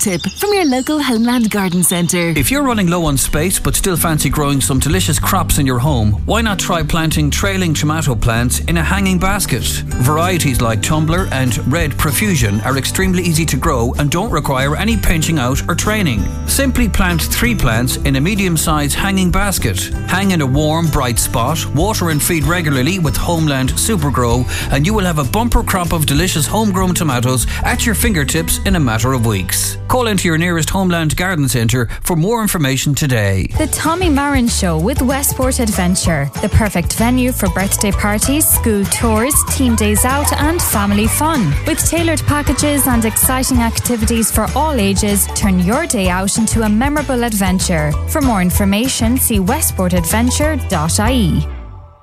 tip from your local Homeland Garden Centre. If you're running low on space but still fancy growing some delicious crops in your home, why not try planting trailing tomato plants in a hanging basket? Varieties like Tumbler and Red Profusion are extremely easy to grow and don't require any pinching out or training. Simply plant 3 plants in a medium-sized hanging basket. Hang in a warm, bright spot, water and feed regularly with Homeland Supergrow, and you will have a bumper crop of delicious homegrown tomatoes at your fingertips in a matter of weeks. Call into your nearest Homeland Garden Centre for more information today. The Tommy Marin Show with Westport Adventure, the perfect venue for birthday parties, school tours, team days out and family fun. With tailored packages and exciting activities for all ages, turn your day out into a memorable adventure. For more information, see westportadventure.ie.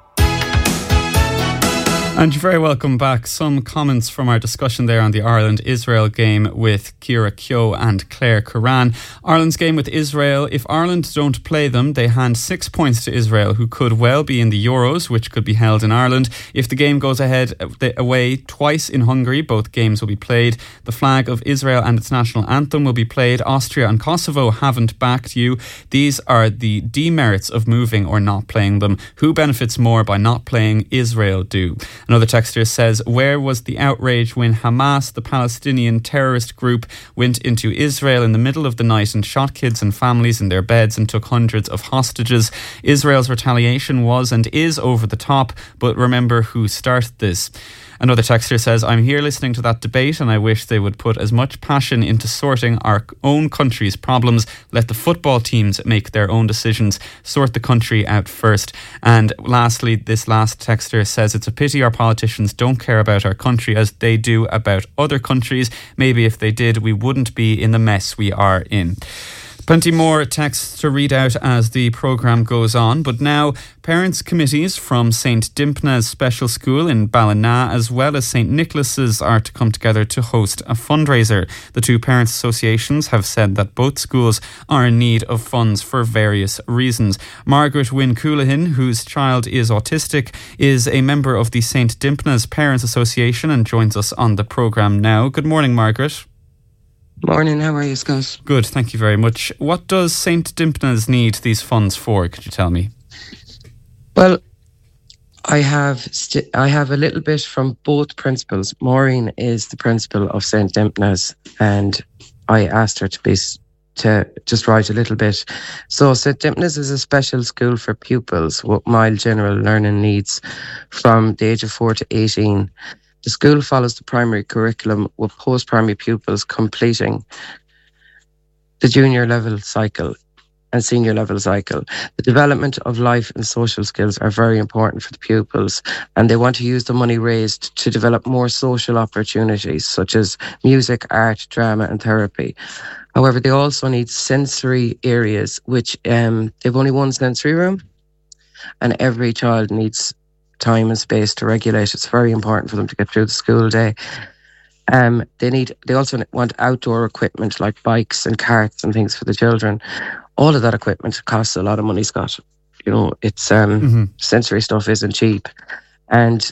And you're very welcome back. Some comments from our discussion there on the Ireland-Israel game with Ciara Keogh and Claire Curran. Ireland's game with Israel, if Ireland don't play them, they hand 6 points to Israel, who could well be in the Euros, which could be held in Ireland. If the game goes ahead away twice in Hungary, both games will be played. The flag of Israel and its national anthem will be played. Austria and Kosovo haven't backed you. These are the demerits of moving or not playing them. Who benefits more by not playing? Israel do. Another texter says, where was the outrage when Hamas, the Palestinian terrorist group, went into Israel in the middle of the night and shot kids and families in their beds and took hundreds of hostages? Israel's retaliation was and is over the top, but remember who started this. Another texter says, I'm here listening to that debate and I wish they would put as much passion into sorting our own country's problems. Let the football teams make their own decisions. Sort the country out first. And lastly, this last texter says, it's a pity our politicians don't care about our country as they do about other countries. Maybe if they did, we wouldn't be in the mess we are in. Plenty more texts to read out as the programme goes on, but now parents' committees from St Dympna's Special School in Ballina as well as St Nicholas's are to come together to host a fundraiser. The two parents' associations have said that both schools are in need of funds for various reasons. Margaret Wynne Coolahan, whose child is autistic, is a member of the St Dympna's Parents Association and joins us on the programme now. Good morning, Margaret. Morning, how are you, Scott? Good, thank you very much. What does St Dympna's need these funds for? Could you tell me? Well, I have a little bit from both principals. Maureen is the principal of St Dympna's, and I asked her to just write a little bit. So St Dympna's is a special school for pupils with mild general learning needs from the age of 4 to 18. The school follows the primary curriculum with post-primary pupils completing the junior level cycle and senior level cycle. The development of life and social skills are very important for the pupils, and they want to use the money raised to develop more social opportunities such as music, art, drama and therapy. However, they also need sensory areas, which they've only one sensory room, and every child needs time and space to regulate. It's very important for them to get through the school day. They also want outdoor equipment like bikes and carts and things for the children. All of that equipment costs a lot of money, Scott. You know, it's sensory stuff isn't cheap. And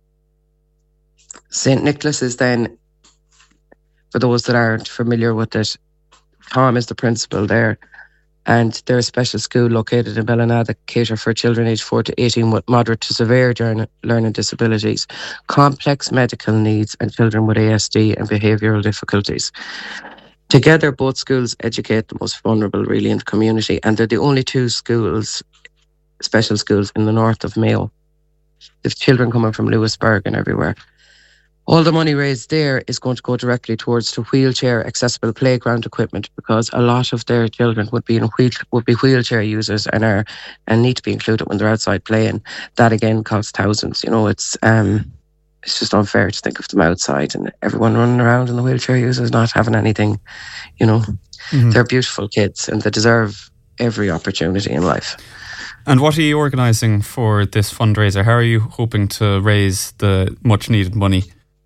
St Nicholas is then, for those that aren't familiar with it, Tom is the principal there. And they're a special school located in Ballina that cater for children aged 4 to 18 with moderate to severe learning disabilities, complex medical needs and children with ASD and behavioural difficulties. Together, both schools educate the most vulnerable really in the community, and they're the only two schools, special schools in the north of Mayo. There's children coming from Lewisburg and everywhere. All the money raised there is going to go directly towards the wheelchair accessible playground equipment, because a lot of their children would be wheelchair users and need to be included when they're outside playing. That again costs thousands. You know, it's just unfair to think of them outside and everyone running around in the wheelchair users not having anything. You know, They're beautiful kids and they deserve every opportunity in life. And what are you organising for this fundraiser? How are you hoping to raise the much needed money?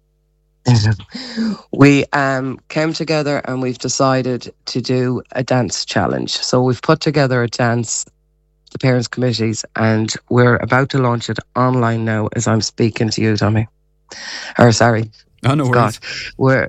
We came together and we've decided to do a dance challenge. So we've put together a dance, the parents' committees, and we're about to launch it online now as I'm speaking to you, Tommy. Or sorry, Oh, no worries. We're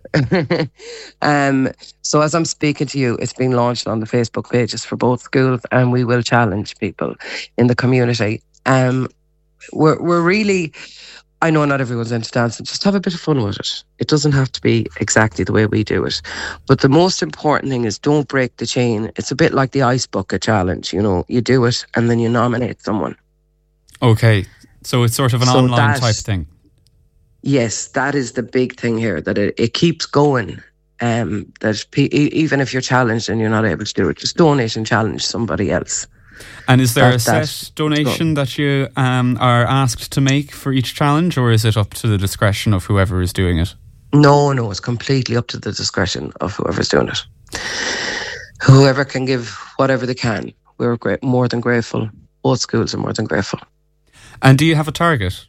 so as I'm speaking to you, it's been launched on the Facebook pages for both schools, and we will challenge people in the community. We're really, I know not everyone's into dancing, just have a bit of fun with it. It doesn't have to be exactly the way we do it. But the most important thing is don't break the chain. It's a bit like the ice bucket challenge, you know, you do it and then you nominate someone. Okay, so it's sort of an online type thing. Yes, that is the big thing here, that it keeps going. That even if you're challenged and you're not able to do it, just donate and challenge somebody else. And is there a set donation that you are asked to make for each challenge, or is it up to the discretion of whoever is doing it? No, it's completely up to the discretion of whoever's doing it. Whoever can give whatever they can. We're more than grateful. Both schools are more than grateful. And do you have a target?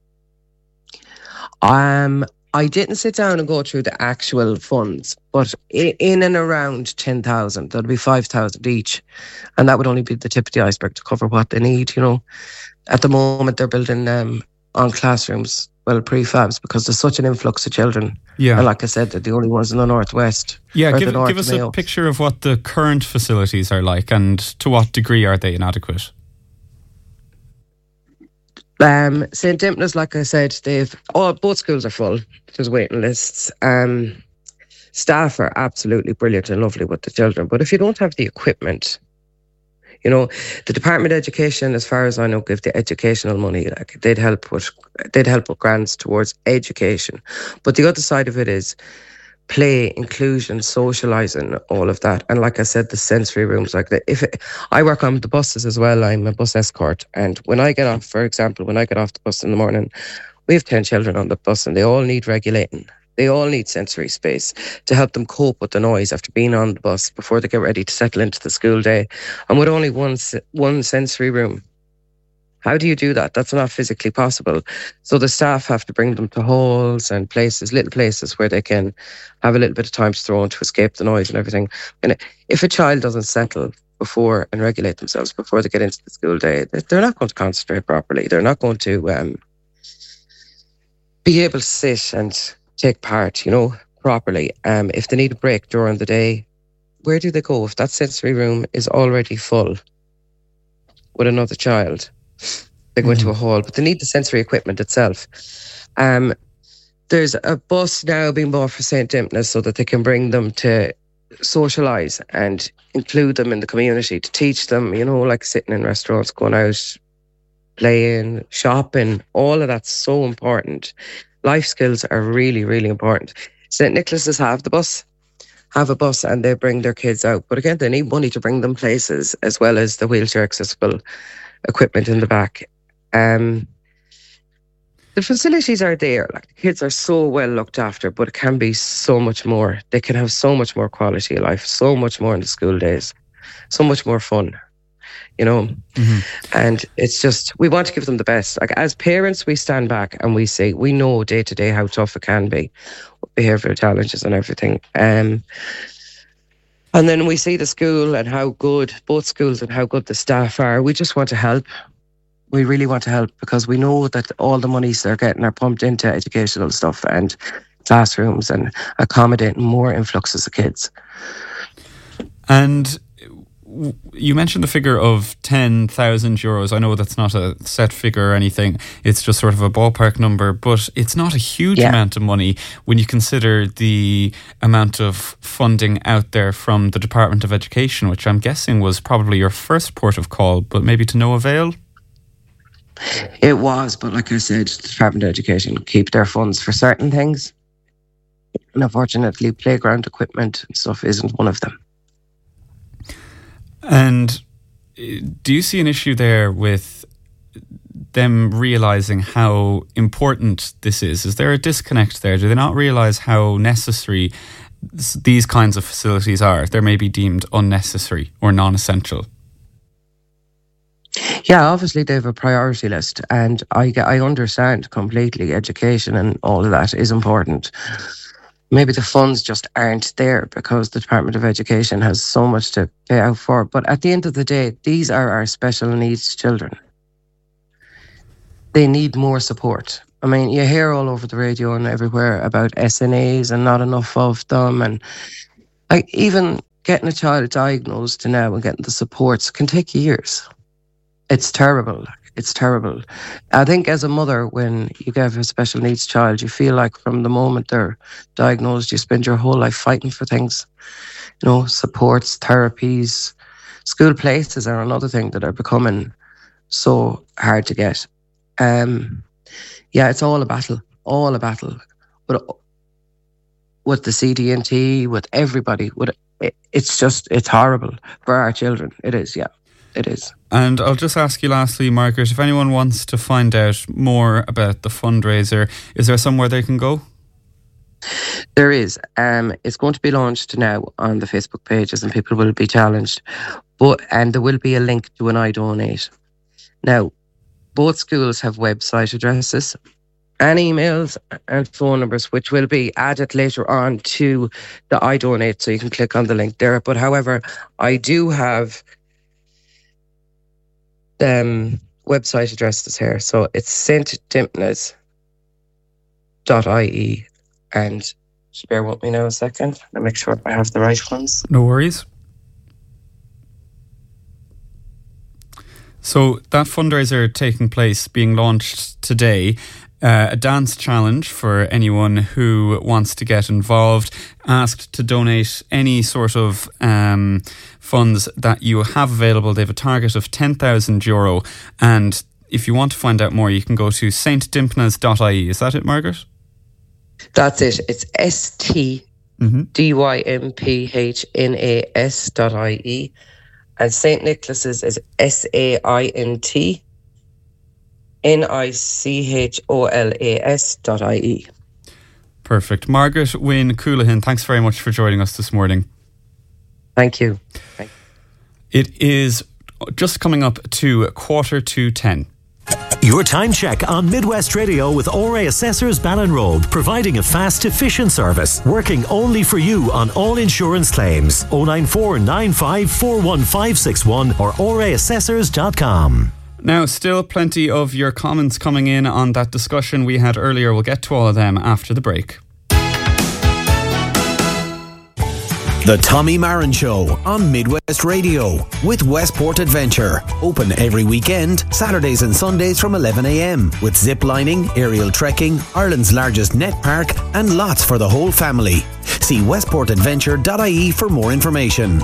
I didn't sit down and go through the actual funds, but in and around 10,000, that'd be 5,000 each. And that would only be the tip of the iceberg to cover what they need, you know. At the moment, they're building on classrooms, prefabs, because there's such an influx of children. Yeah. And like I said, they're the only ones in the northwest. Yeah, give us a picture of what the current facilities are like, and to what degree are they inadequate? St. Dimna's, like I said, both schools are full. There's waiting lists. Staff are absolutely brilliant and lovely with the children. But if you don't have the equipment, you know, the Department of Education, as far as I know, give the educational money. Like they'd help with grants towards education. But the other side of it is play, inclusion, socialising, all of that. And like I said, the sensory rooms, I work on the buses as well. I'm a bus escort. And when I get off, for example, the bus in the morning, we have 10 children on the bus and they all need regulating. They all need sensory space to help them cope with the noise after being on the bus before they get ready to settle into the school day. And with only one sensory room, how do you do that? That's not physically possible. So the staff have to bring them to halls and places, little places where they can have a little bit of time to throw in to escape the noise and everything. And if a child doesn't settle before and regulate themselves before they get into the school day, they're not going to concentrate properly. They're not going to be able to sit and take part, you know, properly. If they need a break during the day, where do they go? If that sensory room is already full with another child, they go into a hall, but they need the sensory equipment itself. There's a bus now being bought for St. Dimna's so that they can bring them to socialise and include them in the community, to teach them, you know, like sitting in restaurants, going out, playing, shopping, all of that's so important. Life skills are really, really important. St. Nicholas's have a bus and they bring their kids out. But again, they need money to bring them places, as well as the wheelchair accessible equipment in the back. The facilities are there. Like, the kids are so well looked after, but it can be so much more. They can have so much more quality of life, so much more in the school days, so much more fun, you know. And it's just, we want to give them the best. Like, as parents, we stand back and we say, we know day to day how tough it can be, behavioural challenges and everything. And then we see the school and how good, both schools, and how good the staff are. We just want to help. We really want to help, because we know that all the monies they're getting are pumped into educational stuff and classrooms and accommodating more influxes of kids. And you mentioned the figure of €10,000. I know that's not a set figure or anything. It's just sort of a ballpark number, but it's not a huge amount of money when you consider the amount of funding out there from the Department of Education, which I'm guessing was probably your first port of call, but maybe to no avail? It was, but like I said, the Department of Education keep their funds for certain things. And unfortunately, playground equipment and stuff isn't one of them. And do you see an issue there with them realising how important this is? Is there a disconnect there? Do they not realise how necessary these kinds of facilities are? They're maybe deemed unnecessary or non-essential. Yeah, obviously they have a priority list, and I understand completely education and all of that is important. Maybe the funds just aren't there because the Department of Education has so much to pay out for. But at the end of the day, these are our special needs children. They need more support. I mean, you hear all over the radio and everywhere about SNAs and not enough of them. And like, even getting a child diagnosed now and getting the supports can take years. It's terrible. It's terrible. I think as a mother, when you have a special needs child, you feel like from the moment they're diagnosed, you spend your whole life fighting for things. You know, supports, therapies, school places are another thing that are becoming so hard to get. Yeah, it's all a battle. But with the CDNT, with everybody, it's horrible for our children. It is, yeah. It is. And I'll just ask you lastly, Margaret, if anyone wants to find out more about the fundraiser, is there somewhere they can go? There is. It's going to be launched now on the Facebook pages and people will be challenged. And there will be a link to an iDonate. Now, both schools have website addresses and emails and phone numbers, which will be added later on to the iDonate, so you can click on the link there. But however, I do have website addresses here. So it's stdimpnas.ie, and just bear with me now a second. I'll make sure I have the right ones. No worries. So that fundraiser taking place, being launched today, a dance challenge for anyone who wants to get involved, asked to donate any sort of funds that you have available. They have a target of €10,000, and if you want to find out more, you can go to stdimpnas.ie. Is that it, Margaret? That's it. It's stdimpnas.ie, and St. Nicholas's is SAINTNICHOLAS.ie. Perfect. Margaret Wynne Coolahan, thanks very much for joining us this morning. Thank you. It is just coming up to 9:45. Your time check on Midwest Radio with ORA Assessors Ballinrobe, providing a fast, efficient service, working only for you on all insurance claims. 094 95 41561 or oraassessors.com. Now, still plenty of your comments coming in on that discussion we had earlier. We'll get to all of them after the break. The Tommy Marin Show on Midwest Radio with Westport Adventure. Open every weekend, Saturdays and Sundays from 11 a.m. with zip lining, aerial trekking, Ireland's largest net park and lots for the whole family. See westportadventure.ie for more information.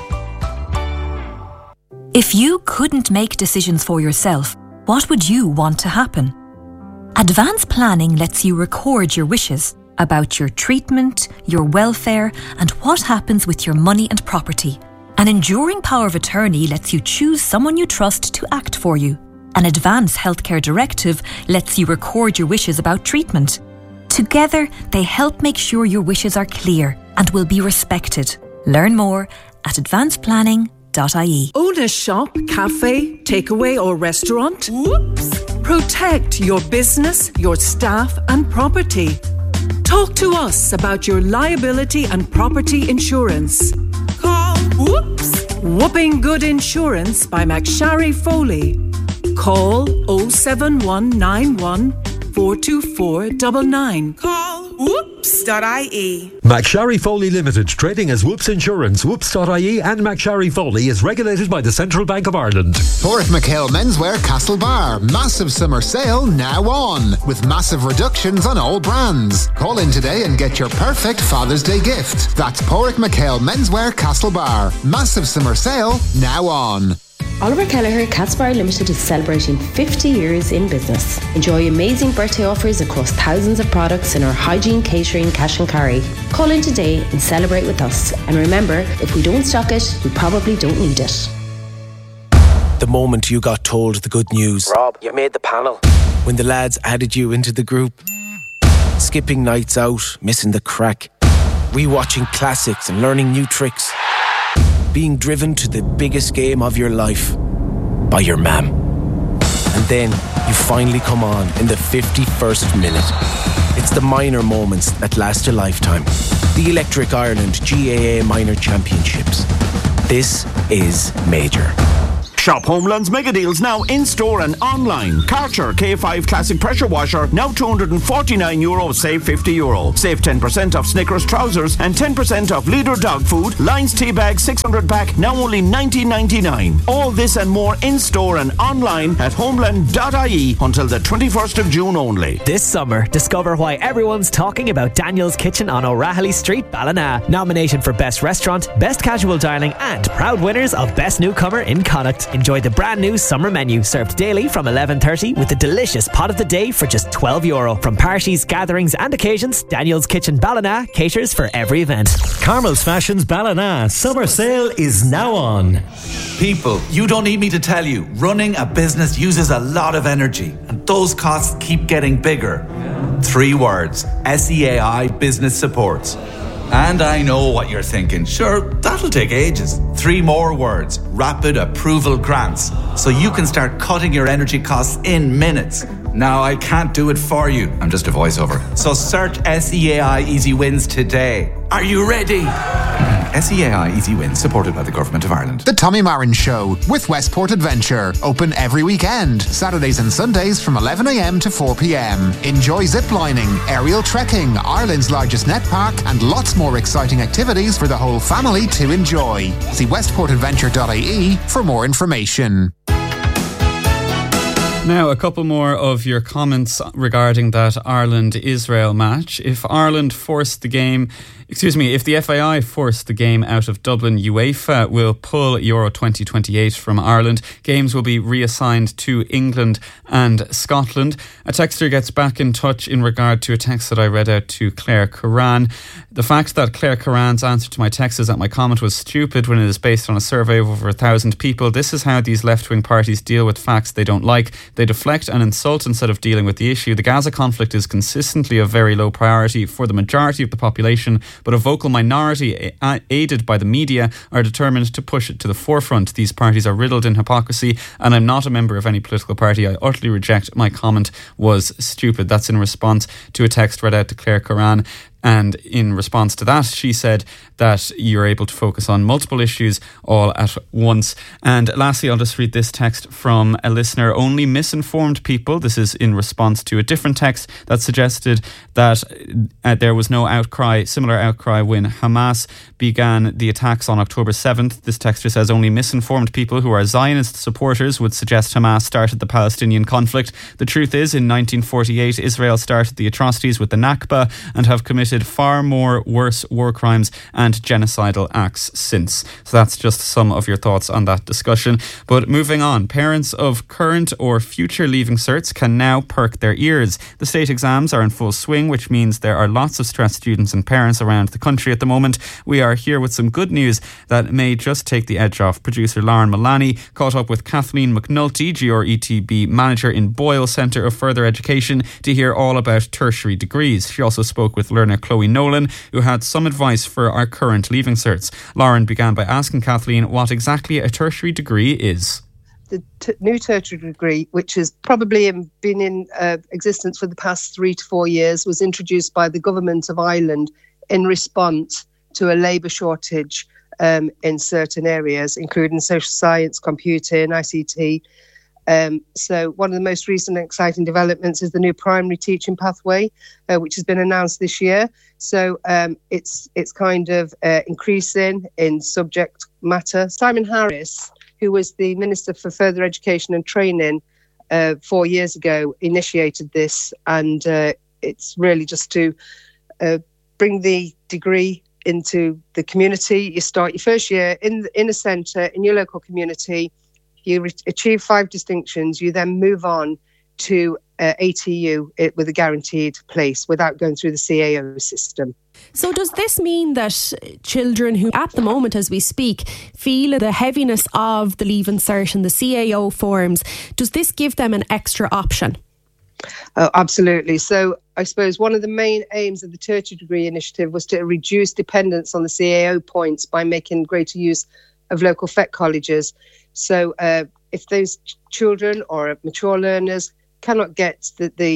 If you couldn't make decisions for yourself, what would you want to happen? Advanced planning lets you record your wishes about your treatment, your welfare, and what happens with your money and property. An enduring power of attorney lets you choose someone you trust to act for you. An advance healthcare directive lets you record your wishes about treatment. Together, they help make sure your wishes are clear and will be respected. Learn more at advanceplanning.ie. Own a shop, cafe, takeaway or restaurant? Whoops! Protect your business, your staff and property. Talk to us about your liability and property insurance. Call Whoops! Whooping Good Insurance by McSharry Foley. Call 07191 424 99. Call whoops.ie. McSharry Foley Limited, trading as Whoops Insurance, whoops.ie and McSharry Foley is regulated by the Central Bank of Ireland. Porrick-McHale Menswear Castlebar. Massive summer sale now on, with massive reductions on all brands. Call in today and get your perfect Father's Day gift. That's Porrick-McHale Menswear Castlebar. Massive summer sale now on. Oliver Kelleher Catsbar Limited is celebrating 50 years in business. Enjoy amazing birthday offers across thousands of products in our hygiene, catering, cash and carry. Call in today and celebrate with us. And remember, if we don't stock it, we probably don't need it. The moment you got told the good news. Rob, you made the panel. When the lads added you into the group. Skipping nights out, missing the crack. Rewatching classics and learning new tricks. Being driven to the biggest game of your life by your mam. And then you finally come on in the 51st minute. It's the minor moments that last a lifetime. The Electric Ireland GAA Minor Championships. This is major. Shop Homeland's mega deals now in store and online. Karcher K5 Classic Pressure Washer now €249, save €50. Save 10% off Snickers trousers and 10% off Leader dog food. Lions tea bag 600 pack now only $19.99. All this and more in store and online at homeland.ie until the 21st of June only. This summer, discover why everyone's talking about Daniel's Kitchen on O'Rahilly Street, Ballina. Nominated for Best Restaurant, Best Casual Dining and proud winners of Best Newcomer in Connacht. Enjoy the brand new summer menu served daily from 11:30 with a delicious pot of the day for just €12. From parties, gatherings and occasions, Daniel's Kitchen Ballina caters for every event. Carmel's Fashions Ballina summer sale is now on. People, you don't need me to tell you, running a business uses a lot of energy and those costs keep getting bigger. 3 words, SEAI Business Supports. And I know what you're thinking. Sure, that'll take ages. 3 more words, Rapid Approval Grants. So you can start cutting your energy costs in minutes. Now, I can't do it for you. I'm just a voiceover. So search SEAI Easy Wins today. Are you ready? SEAI Easy Wins, supported by the Government of Ireland. The Tommy Marin Show with Westport Adventure. Open every weekend, Saturdays and Sundays from 11 a.m. to 4 p.m. Enjoy ziplining, aerial trekking, Ireland's largest net park, and lots more exciting activities for the whole family to enjoy. See westportadventure.ie for more information. Now, a couple more of your comments regarding that Ireland-Israel match. If the FAI forced the game out of Dublin, UEFA will pull Euro 2028 from Ireland. Games will be reassigned to England and Scotland. A texter gets back in touch in regard to a text that I read out to Claire Curran. The fact that Claire Curran's answer to my text is that my comment was stupid when it is based on a survey of over 1,000 people. This is how these left-wing parties deal with facts they don't like. They deflect and insult instead of dealing with the issue. The Gaza conflict is consistently a very low priority for the majority of the population, but a vocal minority, aided by the media, are determined to push it to the forefront. These parties are riddled in hypocrisy, and I'm not a member of any political party. I utterly reject. My comment was stupid. That's in response to a text read out to Claire Curran. And in response to that, she said that you're able to focus on multiple issues all at once. And lastly, I'll just read this text from a listener. Only misinformed people. This is in response to a different text that suggested that there was no similar outcry when Hamas began the attacks on October 7th. This texter says only misinformed people who are Zionist supporters would suggest Hamas started the Palestinian conflict. The truth is, in 1948, Israel started the atrocities with the Nakba and have committed far more worse war crimes and genocidal acts since. So that's just some of your thoughts on that discussion. But moving on, parents of current or future leaving certs can now perk their ears. The state exams are in full swing, which means there are lots of stressed students and parents around the country at the moment. We are here with some good news that may just take the edge off. Producer Lauren Mullaney caught up with Kathleen McNulty, GRETB manager in Boyle Centre of Further Education, to hear all about tertiary degrees. She also spoke with learner Chloe Nolan, who had some advice for our current leaving certs. Lauren began by asking Kathleen what exactly a tertiary degree is. The new tertiary degree, which has probably been in existence for the past 3 to 4 years, was introduced by the Government of Ireland in response to a labour shortage in certain areas, including social science, computing, ICT. So one of the most recent exciting developments is the new primary teaching pathway, which has been announced this year. So it's kind of increasing in subject matter. Simon Harris, who was the Minister for Further Education and Training 4 years ago, initiated this, and it's really just to bring the degree into the community. You start your first year in a centre in your local community. You achieve 5 distinctions. You then move on to ATU with a guaranteed place without going through the CAO system. So does this mean that children who at the moment as we speak feel the heaviness of the Leaving Cert and the CAO forms, does this give them an extra option? Oh, absolutely. So I suppose one of the main aims of the tertiary degree initiative was to reduce dependence on the CAO points by making greater use of local FET colleges. So if those children or mature learners cannot get the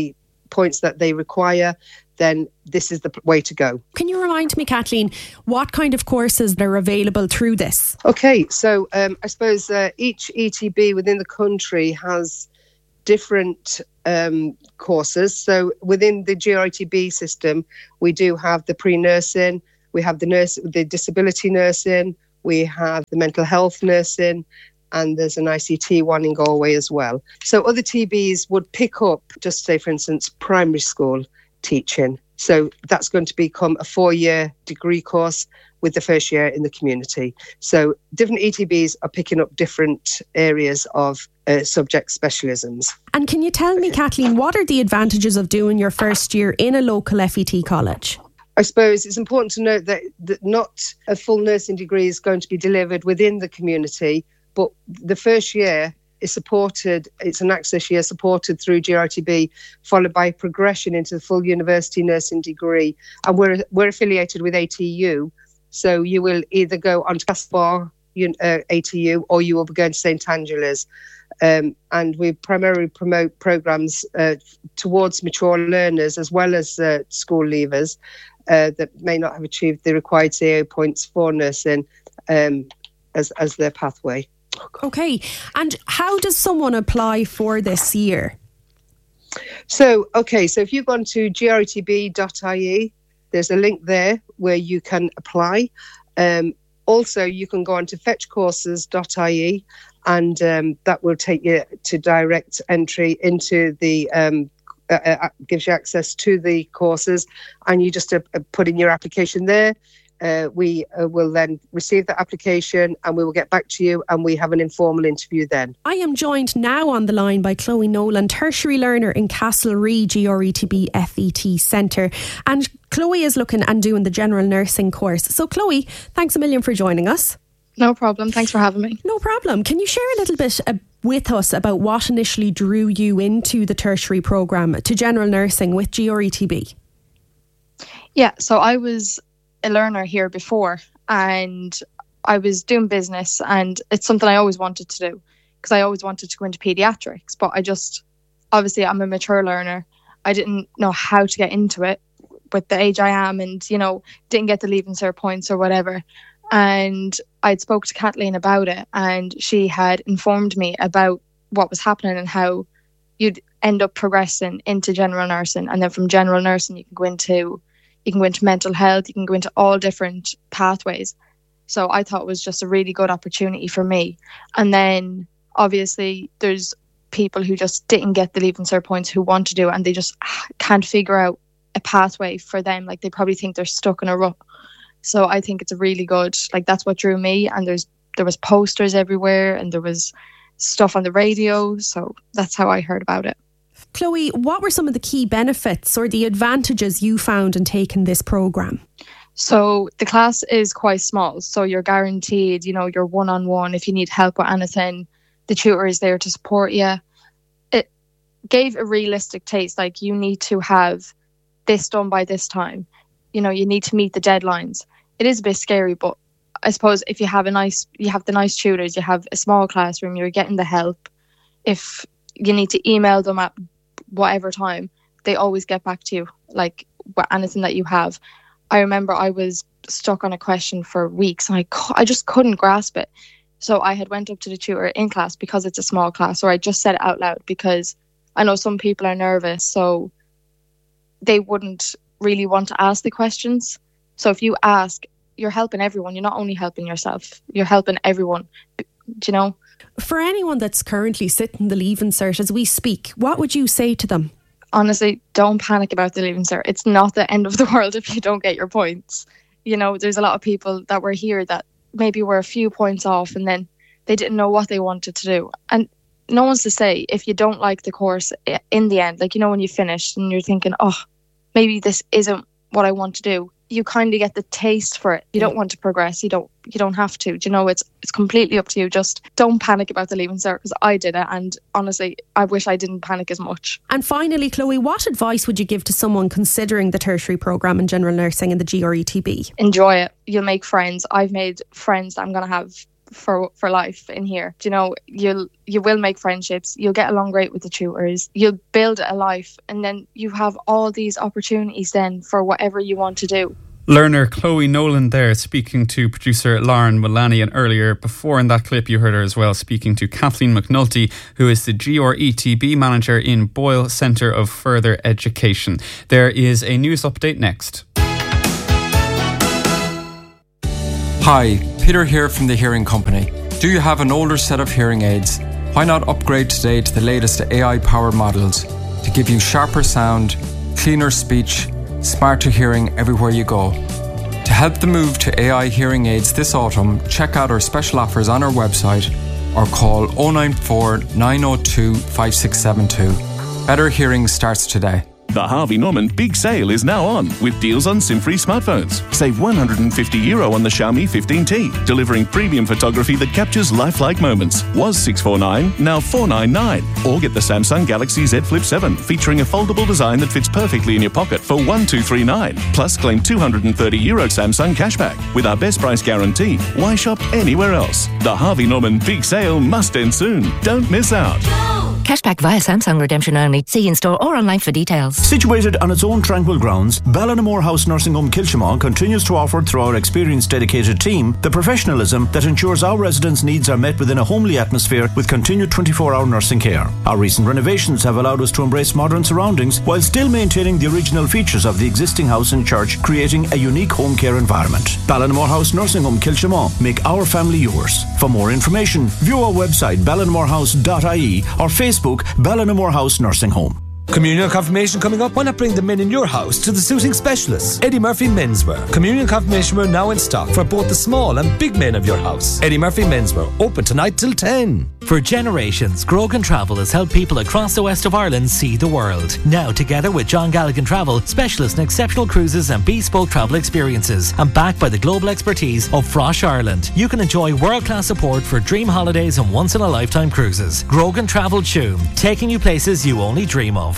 points that they require, then this is the way to go. Can you remind me, Kathleen, what kind of courses are available through this? Okay, so I suppose each ETB within the country has different courses. So within the GRETB system, we do have the pre-nursing, we have the disability nursing, we have the mental health nursing, and there's an ICT one in Galway as well. So other TBs would pick up, just say for instance, primary school teaching. So that's going to become a 4-year degree course with the first year in the community. So different ETBs are picking up different areas of subject specialisms. And can you tell me, Kathleen, what are the advantages of doing your first year in a local FET college? I suppose it's important to note that not a full nursing degree is going to be delivered within the community, but the first year is supported, it's an access year supported through GRTB, followed by progression into the full university nursing degree. And we're affiliated with ATU, so you will either go on to Castlebar ATU or you will be going to St Angela's. And we primarily promote programmes towards mature learners as well as school leavers that may not have achieved the required CAO points for nursing as their pathway. Okay, and how does someone apply for this year? So if you've gone to gretb.ie, there's a link there where you can apply. Also, you can go on to fetchcourses.ie, and that will take you to direct entry into the gives you access to the courses, and you just put in your application there. We will then receive that application and we will get back to you and we have an informal interview then. I am joined now on the line by Chloe Nolan, tertiary learner in Castlereagh GRETB FET Centre. And Chloe is looking and doing the general nursing course. So Chloe, thanks a million for joining us. No problem. Thanks for having me. No problem. Can you share a little bit with us about what initially drew you into the tertiary programme to general nursing with GRETB? Yeah, so I was a learner here before and I was doing business, and it's something I always wanted to do because I always wanted to go into paediatrics, but obviously I'm a mature learner. I didn't know how to get into it with the age I am, and didn't get the Leaving Cert points or whatever. And I'd spoke to Kathleen about it, and she had informed me about what was happening and how you'd end up progressing into general nursing, and then from general nursing you can go into mental health, you can go into all different pathways. So I thought it was just a really good opportunity for me. And then obviously there's people who just didn't get the Leaving Cert points who want to do it, and they just can't figure out a pathway for them. Like, they probably think they're stuck in a rut. So I think it's a really good, that's what drew me. And there was posters everywhere and there was stuff on the radio. So that's how I heard about it. Chloe, what were some of the key benefits or the advantages you found in taking this programme? So the class is quite small. So you're guaranteed, you're one-on-one. If you need help with anything, the tutor is there to support you. It gave a realistic taste. Like, you need to have this done by this time. You need to meet the deadlines. It is a bit scary, but I suppose if you have the nice tutors, you have a small classroom, you're getting the help. If you need to email them at whatever time, they always get back to you, like anything that you have. I remember I was stuck on a question for weeks and I just couldn't grasp it. So I had went up to the tutor in class because it's a small class, or I just said it out loud because I know some people are nervous, so they wouldn't really want to ask the questions. So if you ask, you're helping everyone. You're not only helping yourself, you're helping everyone, For anyone that's currently sitting the Leaving Cert as we speak, what would you say to them? Honestly, don't panic about the Leaving Cert. It's not the end of the world if you don't get your points. There's a lot of people that were here that maybe were a few points off and then they didn't know what they wanted to do. And no one's to say if you don't like the course in the end, when you finish and you're thinking, maybe this isn't what I want to do. You kind of get the taste for it. You don't want to progress. You don't have to. It's completely up to you. Just don't panic about the Leaving Cert, because I did it, and honestly, I wish I didn't panic as much. And finally, Chloe, what advice would you give to someone considering the tertiary programme in general nursing in the GRETB? Enjoy it. You'll make friends. I've made friends that I'm going to have for life in here. Do you know, you will make friendships, you'll get along great with the tutors, you'll build a life, and then you have all these opportunities then for whatever you want to do. Learner Chloe Nolan there speaking to producer Lauren Mullaney, and earlier before in that clip you heard her as well speaking to Kathleen McNulty, who is the GRETB manager in Boyle Centre of Further Education. There is a news update next. Hi, Peter here from the Hearing Company. Do you have an older set of hearing aids? Why not upgrade today to the latest AI-powered models to give you sharper sound, cleaner speech, smarter hearing everywhere you go? To help the move to AI hearing aids this autumn, check out our special offers on our website or call 094 902 5672. Better hearing starts today. The Harvey Norman Big Sale is now on with deals on SIM-free smartphones. Save €150 on the Xiaomi 15T, delivering premium photography that captures lifelike moments. Was $649, now $499. Or get the Samsung Galaxy Z Flip 7, featuring a foldable design that fits perfectly in your pocket for $1,239. Plus, claim €230 Samsung cashback. With our best price guarantee, why shop anywhere else? The Harvey Norman Big Sale must end soon. Don't miss out. Cashback via Samsung redemption only. See in store or online for details. Situated on its own tranquil grounds, Ballinamore House Nursing Home Kilchimau continues to offer, through our experienced dedicated team, the professionalism that ensures our residents' needs are met within a homely atmosphere with continued 24-hour nursing care. Our recent renovations have allowed us to embrace modern surroundings while still maintaining the original features of the existing house and church, creating a unique home care environment. Ballinamore House Nursing Home Kilchimau. Make our family yours. For more information, view our website ballinamorehouse.ie or Facebook Ballinamore House Nursing Home. Communion confirmation coming up. Why not bring the men in your house to the suiting specialists, Eddie Murphy Menswear. Communion confirmation wear now in stock for both the small and big men of your house. Eddie Murphy Menswear, open tonight till 10. For generations, Grogan Travel has helped people across the west of Ireland see the world. Now, together with John Galligan Travel, specialists in exceptional cruises and bespoke travel experiences, and backed by the global expertise of Frosh Ireland, you can enjoy world-class support for dream holidays and once-in-a-lifetime cruises. Grogan Travel Tuam, taking you places you only dream of.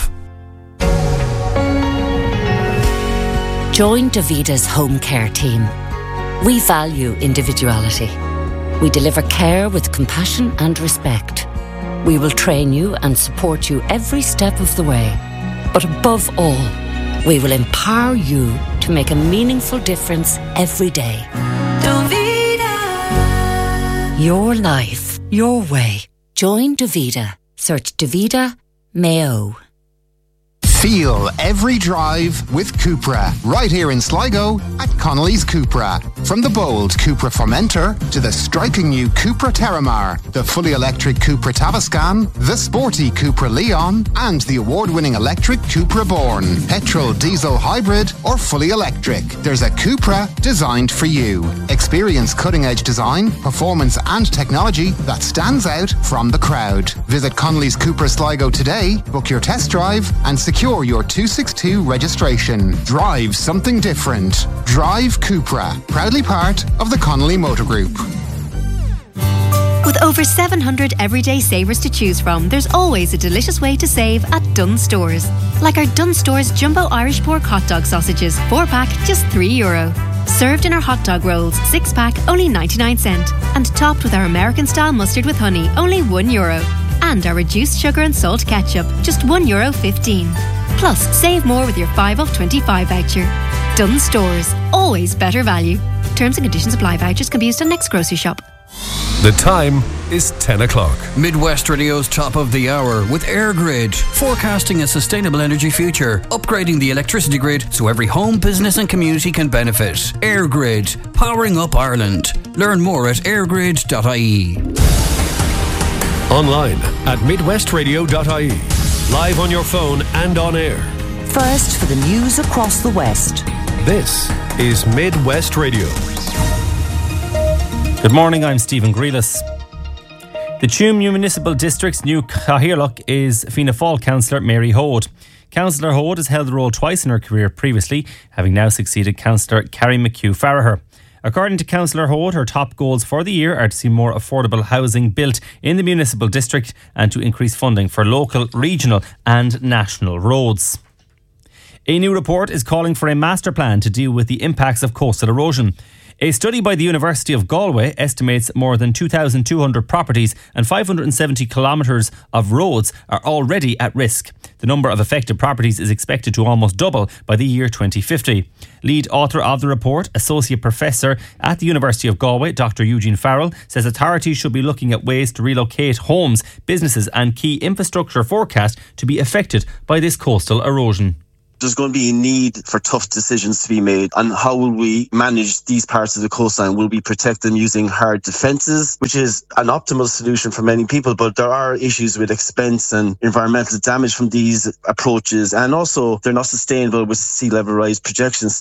Join Davida's home care team. We value individuality. We deliver care with compassion and respect. We will train you and support you every step of the way. But above all, we will empower you to make a meaningful difference every day. Davida. Your life, your way. Join Davida. Search Davida Mayo. Feel every drive with Cupra, right here in Sligo at Connolly's Cupra. From the bold Cupra Formentor to the striking new Cupra Terramar, the fully electric Cupra Tavascan, the sporty Cupra Leon, and the award-winning electric Cupra Born. Petrol, diesel, hybrid, or fully electric, there's a Cupra designed for you. Experience cutting-edge design, performance and technology that stands out from the crowd. Visit Connolly's Cupra Sligo today, book your test drive and secure your 262 registration. Drive something different. Drive Cupra, proudly part of the Connolly Motor Group. With over 700 everyday savers to choose from, there's always a delicious way to save at Dunnes Stores. Like our Dunnes Stores Jumbo Irish Pork Hot Dog Sausages, 4-pack, just €3. Served in our hot dog rolls, 6-pack, only 99¢. And topped with our American-style mustard with honey, only €1. And our reduced sugar and salt ketchup, just €1.15. Plus, save more with your 5 off 25 voucher. Dunnes Stores, always better value. Terms and conditions apply. Vouchers can be used on next grocery shop. The time is 10 o'clock. Midwest Radio's top of the hour with AirGrid, forecasting a sustainable energy future, upgrading the electricity grid so every home, business and community can benefit. AirGrid, powering up Ireland. Learn more at airgrid.ie. Online at midwestradio.ie. Live on your phone and on air. First for the news across the West. This is Midwest Radio. Good morning, I'm Stephen Grealis. The Tuam Municipal District's new Cathaoirleach is Fianna Fáil councillor Mary Hode. Councillor Hode has held the role twice in her career previously, having now succeeded Councillor Carrie McHugh-Farragher. According to Councillor Hode, her top goals for the year are to see more affordable housing built in the municipal district and to increase funding for local, regional and national roads. A new report is calling for a master plan to deal with the impacts of coastal erosion. A study by the University of Galway estimates more than 2,200 properties and 570 kilometres of roads are already at risk. The number of affected properties is expected to almost double by the year 2050. Lead author of the report, Associate Professor at the University of Galway, Dr. Eugene Farrell, says authorities should be looking at ways to relocate homes, businesses and key infrastructure forecast to be affected by this coastal erosion. There's going to be a need for tough decisions to be made on how will we manage these parts of the coastline. Will we protect them using hard defences, which is an optimal solution for many people, but there are issues with expense and environmental damage from these approaches, and also they're not sustainable with sea level rise projections.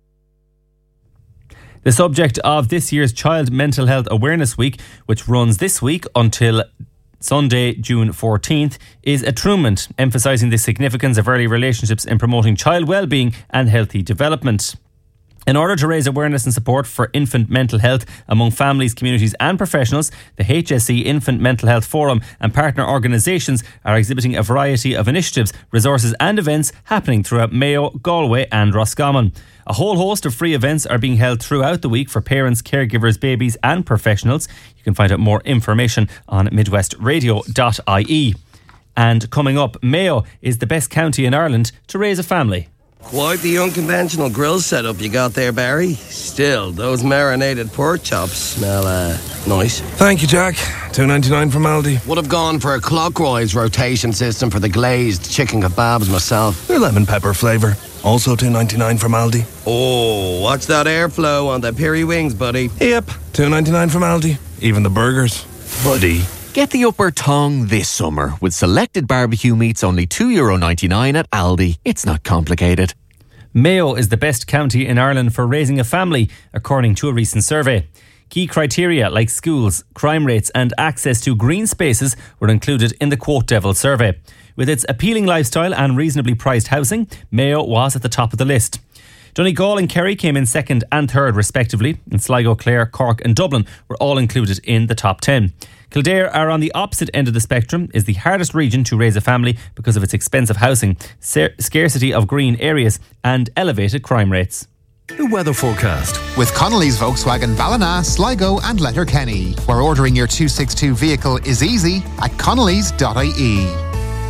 The subject of this year's Child Mental Health Awareness Week, which runs this week until Sunday, June 14th, is attunement, emphasising the significance of early relationships in promoting child well-being and healthy development. In order to raise awareness and support for infant mental health among families, communities and professionals, the HSE Infant Mental Health Forum and partner organisations are exhibiting a variety of initiatives, resources and events happening throughout Mayo, Galway and Roscommon. A whole host of free events are being held throughout the week for parents, caregivers, babies and professionals. You can find out more information on midwestradio.ie. And coming up, Mayo is the best county in Ireland to raise a family. Quite the unconventional grill setup you got there, Barry. Still, those marinated pork chops smell nice. Thank you, Jack. $2.99 from Aldi. Would have gone for a clockwise rotation system for the glazed chicken kebabs myself. They're lemon pepper flavour. Also $2.99 from Aldi. Oh, watch that airflow on the peri wings, buddy. Yep, $2.99 from Aldi. Even the burgers. Buddy. Get the upper tongue this summer with selected barbecue meats only €2.99 at Aldi. It's not complicated. Mayo is the best county in Ireland for raising a family, according to a recent survey. Key criteria like schools, crime rates and access to green spaces were included in the Quote Devil survey. With its appealing lifestyle and reasonably priced housing, Mayo was at the top of the list. Donegal and Kerry came in second and third respectively, and Sligo, Clare, Cork and Dublin were all included in the top 10. Kildare are on the opposite end of the spectrum, is the hardest region to raise a family because of its expensive housing, scarcity of green areas and elevated crime rates. The weather forecast. With Connolly's Volkswagen Ballina, Sligo and Letterkenny, where ordering your 262 vehicle is easy at connellys.ie.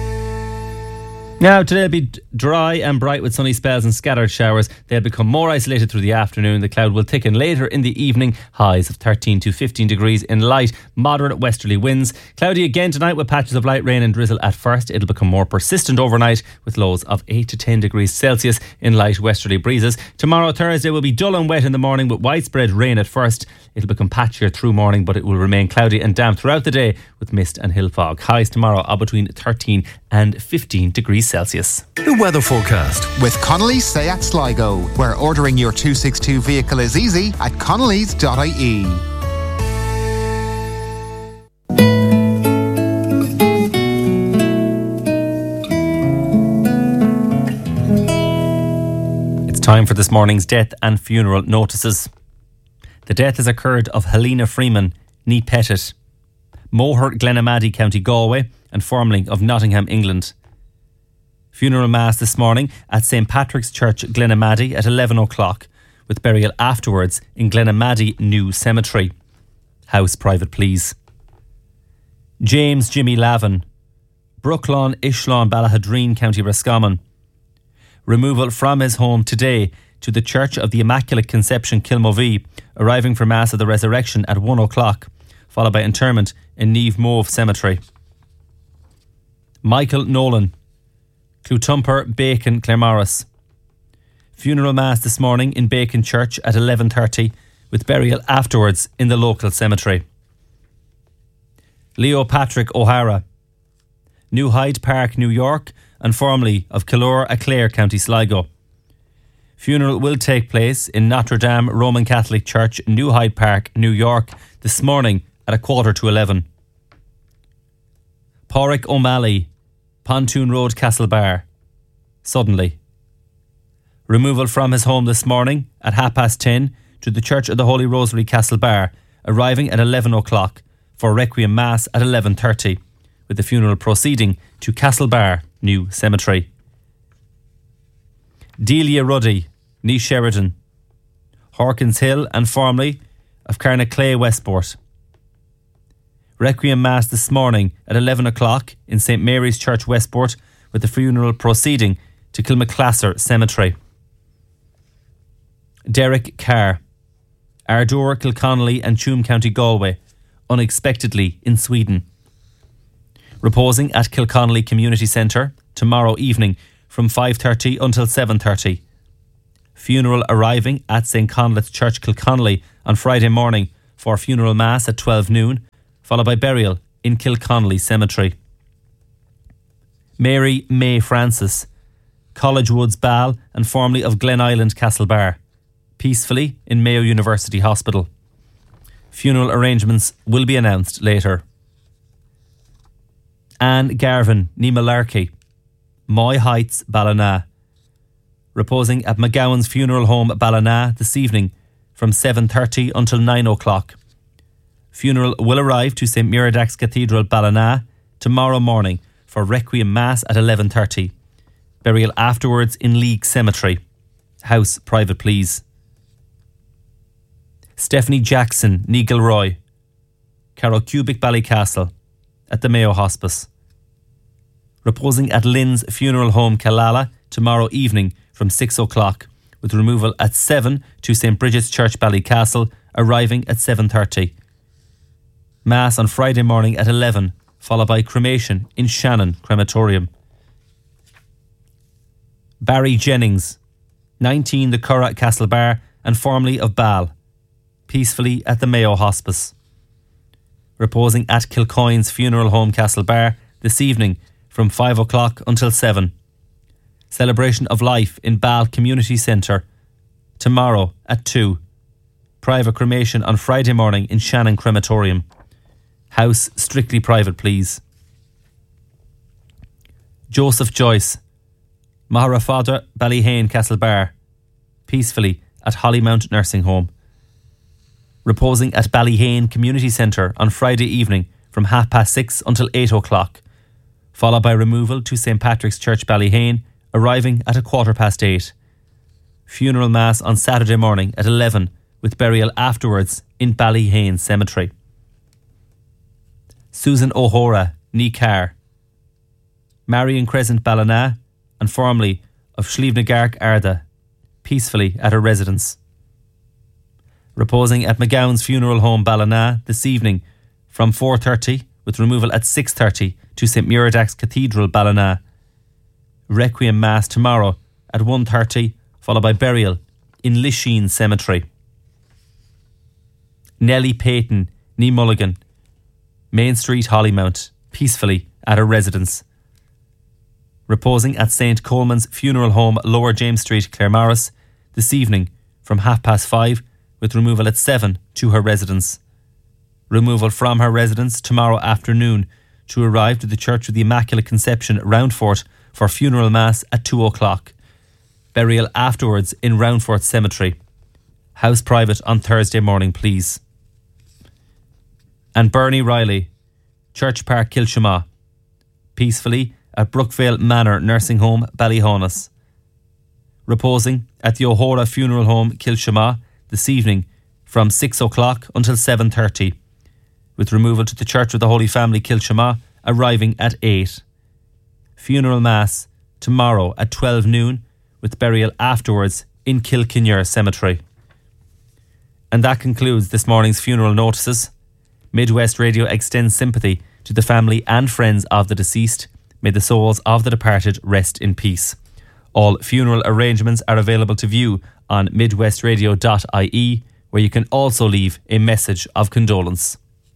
Now, today will be dry and bright with sunny spells and scattered showers. They'll become more isolated through the afternoon. The cloud will thicken later in the evening. Highs of 13 to 15 degrees in light, moderate westerly winds. Cloudy again tonight with patches of light rain and drizzle at first. It'll become more persistent overnight with lows of 8 to 10 degrees Celsius in light westerly breezes. Tomorrow, Thursday, will be dull and wet in the morning with widespread rain at first. It'll become patchier through morning, but it will remain cloudy and damp throughout the day with mist and hill fog. Highs tomorrow are between 13 and 15 degrees Celsius. The weather forecast. With Connolly's Seat Sligo, where ordering your 262 vehicle is easy at connellys.ie. It's time for this morning's death and funeral notices. The death has occurred of Helena Freeman, née Pettit, Mohart, Glenamaddy, County Galway, and formerly of Nottingham, England. Funeral mass this morning at St Patrick's Church, Glenamaddy at 11 o'clock, with burial afterwards in Glenamaddy New Cemetery. House private, please. James Jimmy Lavin, Brooklawn, Ishlawn, Ballahadreen, County Roscommon. Removal from his home today to the Church of the Immaculate Conception, Kilmovee, arriving for Mass of the Resurrection at 1 o'clock, followed by interment in Niamh Mauve Cemetery. Michael Nolan, Clutumper, Bacon, Claremorris. Funeral Mass this morning in Bacon Church at 11:30, with burial afterwards in the local cemetery. Leo Patrick O'Hara, New Hyde Park, New York, and formerly of Killore-a-Clare, County Sligo. Funeral will take place in Notre Dame Roman Catholic Church, New Hyde Park, New York, this morning at 11:15. Pádraig O'Malley, Pontoon Road, Castlebar. Suddenly. Removal from his home this morning at 10:30 to the Church of the Holy Rosary, Castlebar, arriving at 11 o'clock for Requiem Mass at 11:30, with the funeral proceeding to Castlebar New Cemetery. Delia Ruddy, née Sheridan, Hawkins Hill and formerly of Carnaclay Westport. Requiem Mass this morning at 11 o'clock in St Mary's Church Westport, with the funeral proceeding to Kilmaclasser Cemetery. Derek Carr, Ardor, Kilconnelly and Tuam County Galway, unexpectedly in Sweden. Reposing at Kilconnelly Community Centre tomorrow evening from 5:30 until 7:30. Funeral arriving at St Conleth's Church Kilconnelly on Friday morning for funeral mass at 12 noon, followed by burial in Kilconnelly Cemetery. Mary May Francis, College Woods Ball and formerly of Glen Island Castlebar, peacefully in Mayo University Hospital. Funeral arrangements will be announced later. Anne Garvin, Nimalarkey, Moy Heights, Ballina, reposing at McGowan's Funeral Home, Ballina, this evening from 7:30 until 9 o'clock. Funeral will arrive to St Muradach's Cathedral, Ballina, tomorrow morning for Requiem Mass at 11:30. Burial afterwards in League Cemetery. House private, please. Stephanie Jackson, Ní Gilroy, Carol Cubic, Ballycastle, at the Mayo Hospice. Reposing at Lynn's Funeral Home, Killala, tomorrow evening from 6 o'clock, with removal at 7 to St Bridget's Church, Ballycastle, arriving at 7:30. Mass on Friday morning at 11, followed by cremation in Shannon Crematorium. Barry Jennings, 19 the Curragh Castlebar and formerly of Ball, peacefully at the Mayo Hospice. Reposing at Kilcoyne's Funeral Home, Castlebar, this evening from 5 o'clock until 7. Celebration of life in Ball Community Centre tomorrow at 2. Private cremation on Friday morning in Shannon Crematorium. House strictly private, please. Joseph Joyce, Maharafada, Ballyhane, Castlebar, peacefully at Hollymount Nursing Home. Reposing at Ballyhane Community Centre on Friday evening from 6:30 until 8 o'clock, followed by removal to St Patrick's Church, Ballyhane, arriving at 8:15. Funeral Mass on Saturday morning at 11, with burial afterwards in Ballyhane Cemetery. Susan O'Hora, Ní Carr, Marion Crescent, Ballina, and formerly of Shlievenagark, Arda, peacefully at her residence. Reposing at McGowan's Funeral Home, Ballina, this evening from 4:30, with removal at 6:30 to St Muradach's Cathedral, Ballina. Requiem Mass tomorrow at 1:30, followed by burial in Lisheen Cemetery. Nellie Payton, Ní Mulligan, Main Street, Hollymount, peacefully at her residence. Reposing at St Coleman's Funeral Home, Lower James Street, Claremorris, this evening from 5:30, with removal at 7 to her residence. Removal from her residence tomorrow afternoon to arrive to the Church of the Immaculate Conception, Roundfort, for funeral mass at 2 o'clock. Burial afterwards in Roundfort Cemetery. House private on Thursday morning, please. And Bernie Riley, Church Park, Kilshama, peacefully at Brookvale Manor Nursing Home, Ballyhonus. Reposing at the O'Hora Funeral Home, Kilshama, this evening from 6 o'clock until 7:30, with removal to the Church of the Holy Family, Kilshama, arriving at 8. Funeral Mass tomorrow at 12 noon, with burial afterwards in Kilkinure Cemetery. And that concludes this morning's funeral notices. Midwest Radio extends sympathy to the family and friends of the deceased. May the souls of the departed rest in peace. All funeral arrangements are available to view on midwestradio.ie, where you can also leave a message of condolence.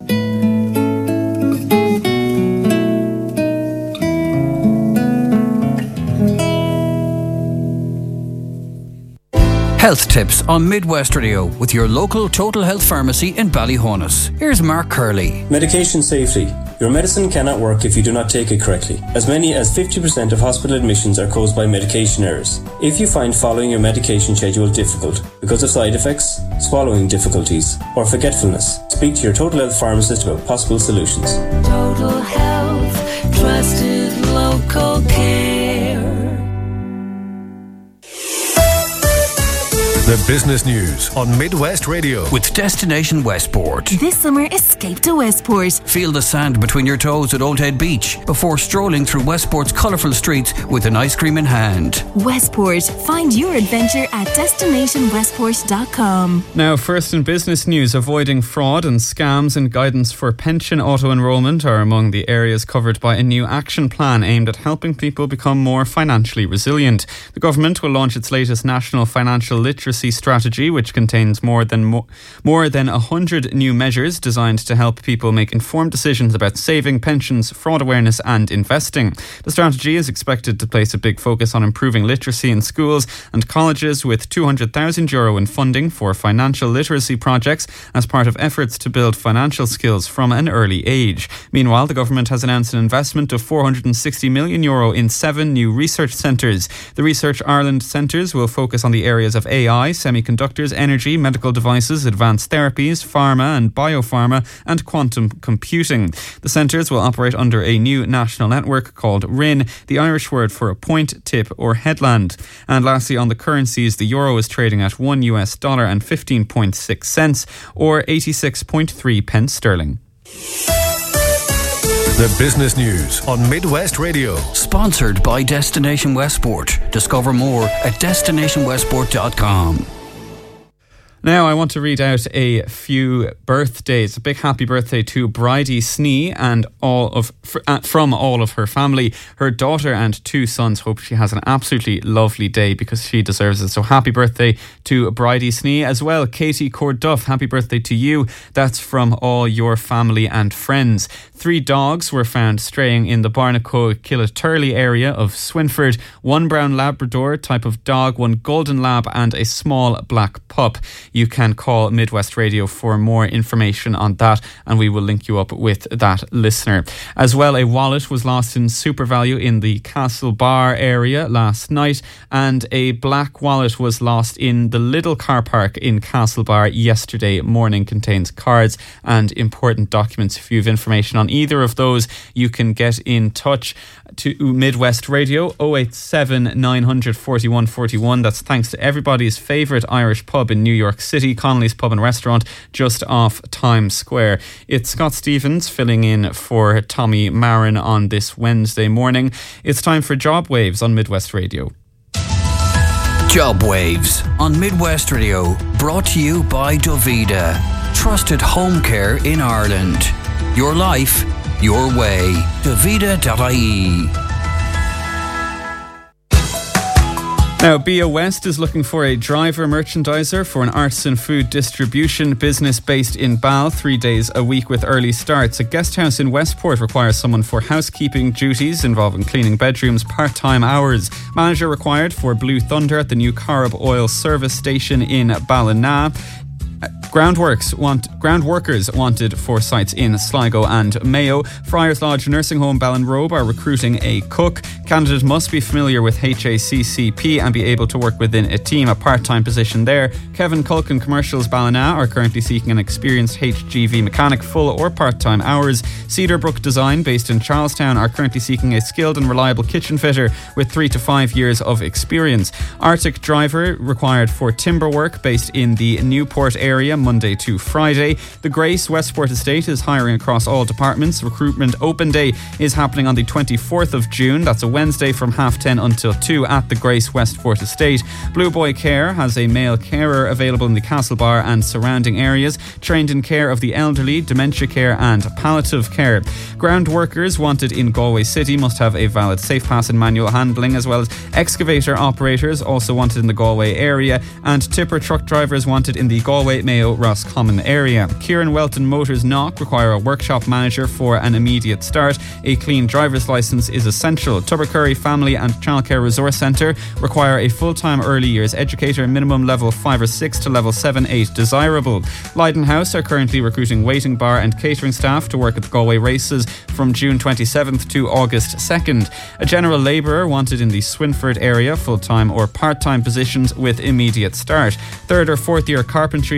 Health tips on Midwest Radio with your local Total Health Pharmacy in Ballyhonus. Here's Mark Curley. Medication safety. Your medicine cannot work if you do not take it correctly. As many as 50% of hospital admissions are caused by medication errors. If you find following your medication schedule difficult because of side effects, swallowing difficulties, or forgetfulness, speak to your Total Health pharmacist about possible solutions. Total Health, trusted local care. The business news on Midwest Radio. With Destination Westport. This summer, escape to Westport. Feel the sand between your toes at Old Head Beach before strolling through Westport's colourful streets with an ice cream in hand. Westport. Find your adventure at destinationwestport.com. Now, first in business news, avoiding fraud and scams and guidance for pension auto-enrolment are among the areas covered by a new action plan aimed at helping people become more financially resilient. The government will launch its latest national financial literacy strategy, which contains more than 100 new measures designed to help people make informed decisions about saving, pensions, fraud awareness and investing. The strategy is expected to place a big focus on improving literacy in schools and colleges, with €200,000 in funding for financial literacy projects as part of efforts to build financial skills from an early age. Meanwhile, the government has announced an investment of €460 million in 7 new research centres. The Research Ireland centres will focus on the areas of AI, semiconductors, energy, medical devices, advanced therapies, pharma and biopharma, and quantum computing. The centres will operate under a new national network called RIN, the Irish word for a point, tip or headland. And lastly, on the currencies, the euro is trading at $1 and 15.6 cents, or 86.3 pence sterling. The business news on Midwest Radio. Sponsored by Destination Westport. Discover more at destinationwestport.com. Now I want to read out a few birthdays. A big happy birthday to Bridie Snee and from all of her family. Her daughter and 2 sons hope she has an absolutely lovely day because she deserves it. So happy birthday to Bridie Snee. As well, Katie Corduff, happy birthday to you. That's from all your family and friends. 3 dogs were found straying in the Barnacoa-Killaturley area of Swinford. 1 brown Labrador type of dog, 1 golden lab and a small black pup. You can call Midwest Radio for more information on that, and we will link you up with that listener. As well, a wallet was lost in SuperValue in the Castlebar area last night, and a black wallet was lost in the Lidl car park in Castlebar yesterday morning. Contains cards and important documents. If you have information on either of those, you can get in touch to Midwest Radio 087 900 41 41. That's thanks to everybody's favourite Irish pub in New York City, Connolly's Pub and Restaurant, just off Times Square. It's Scott Stevens filling in for Tommy Marin on this Wednesday morning. It's time for Job Waves on Midwest Radio. Job Waves on Midwest Radio, brought to you by Dovida. Trusted home care in Ireland. Your life, your way. Dovida.ie. Now, BO West is looking for a driver merchandiser for an arts and food distribution business based in Ball, 3 days a week with early starts. A guest house in Westport requires someone for housekeeping duties involving cleaning bedrooms, part-time hours. Manager required for Blue Thunder at the new Corrib Oil Service Station in Ballina. Groundworkers wanted for sites in Sligo and Mayo. Friars Lodge Nursing Home Ballinrobe are recruiting a cook. Candidates must be familiar with HACCP and be able to work within a team, a part-time position there. Kevin Culkin Commercials Ballina are currently seeking an experienced HGV mechanic, full or part-time hours. Cedarbrook Design, based in Charlestown, are currently seeking a skilled and reliable kitchen fitter with 3 to 5 years of experience. Arctic Driver required for timber work, based in the Newport area, Monday to Friday. The Grace Westport Estate is hiring across all departments. Recruitment open day is happening on the 24th of June. That's a Wednesday from 10:30 until 2 at the Grace Westport Estate. Blue Boy Care has a male carer available in the Castlebar and surrounding areas, trained in care of the elderly, dementia care and palliative care. Ground workers wanted in Galway City must have a valid safe pass and manual handling, as well as excavator operators also wanted in the Galway area, and tipper truck drivers wanted in the Galway, Mayo, Roscommon area. Kieran Welton Motors Knock require a workshop manager for an immediate start. A clean driver's licence is essential. Tubbercurry Family and Childcare Resource Centre require a full-time early years educator, minimum level 5 or 6 to level 7-8 desirable. Leiden House are currently recruiting waiting bar and catering staff to work at the Galway races from June 27th to August 2nd. A general labourer wanted in the Swinford area, full-time or part-time positions with immediate start. 3rd or 4th year carpentry apprentice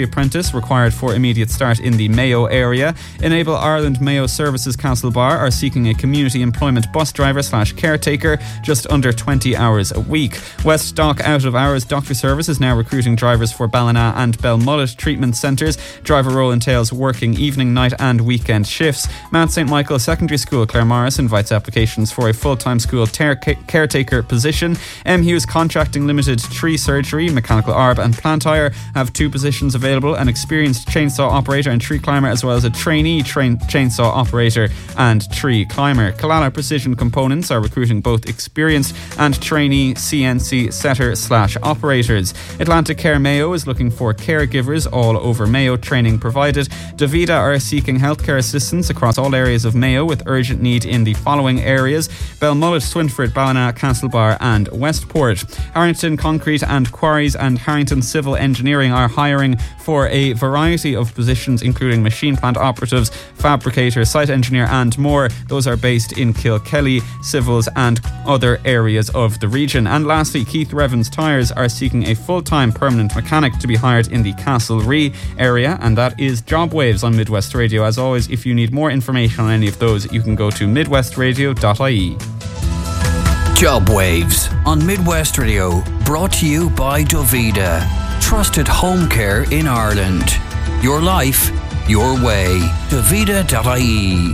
service required for immediate start in the Mayo area. Enable Ireland Mayo Services Castlebar are seeking a community employment bus driver / caretaker, just under 20 hours a week. West Dock Out of Hours Doctor Service is now recruiting drivers for Ballina and Belmullet treatment centres. Driver role entails working evening, night and weekend shifts. Mount St Michael Secondary School Claremorris invites applications for a full-time school caretaker position. M. Hughes Contracting Limited Tree Surgery, Mechanical Arb and Plant Hire have 2 positions available: an experienced chainsaw operator and tree climber, as well as a trainee chainsaw operator and tree climber. Kalala Precision Components are recruiting both experienced and trainee CNC setter / operators. Atlantic Care Mayo is looking for caregivers all over Mayo, training provided. Davida are seeking healthcare assistance across all areas of Mayo with urgent need in the following areas: Belmullet, Swinford, Ballina, Castlebar and Westport. Harrington Concrete and Quarries and Harrington Civil Engineering are hiring for a variety of positions, including machine plant operatives, fabricator, site engineer and more. Those are based in Kilkelly, Civils and other areas of the region. And lastly, Keith Revens Tyres are seeking a full-time permanent mechanic to be hired in the Castlerea area, and that is Job Waves on Midwest Radio. As always, if you need more information on any of those, you can go to midwestradio.ie. Job Waves on Midwest Radio, brought to you by Davida. Trusted home care in Ireland. Your life, your way. Davida.ie.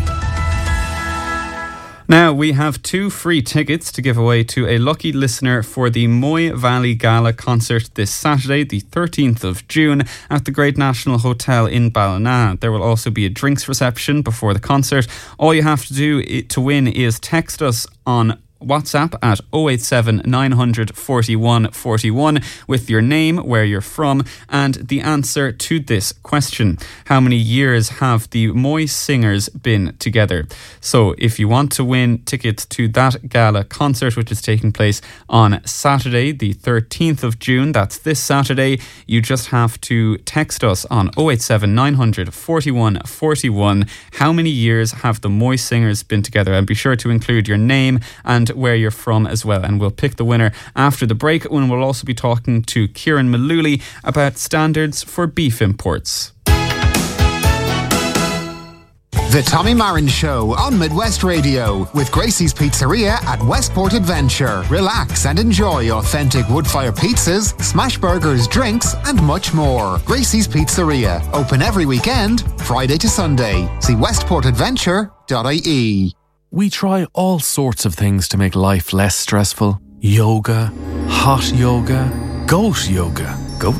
Now, we have 2 free tickets to give away to a lucky listener for the Moy Valley Gala concert this Saturday, the 13th of June, at the Great National Hotel in Ballina. There will also be a drinks reception before the concert. All you have to do to win is text us on WhatsApp at 087 900 41 41 with your name, where you're from, and the answer to this question: how many years have the Moy Singers been together? So if you want to win tickets to that gala concert, which is taking place on Saturday the 13th of June, that's this Saturday, you just have to text us on 087 900 41 41. How many years have the Moy Singers been together? And be sure to include your name and where you're from as well, and we'll pick the winner after the break, when we'll also be talking to Kieran Malooly about standards for beef imports. The Tommy Marin Show on Midwest Radio with Gracie's Pizzeria at Westport Adventure. Relax and enjoy authentic wood-fire pizzas, smash burgers, drinks and much more. Gracie's Pizzeria, open every weekend, Friday to Sunday. See westportadventure.ie. We try all sorts of things to make life less stressful. Yoga, hot yoga, goat yoga.